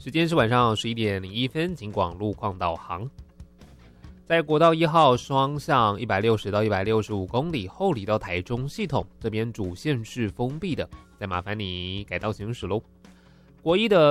时间是晚上11点01分，警广路况导航。在国道1号双向160到165公里后里到台中系统，这边主线是封闭的，再麻烦你改道行驶咯。国一的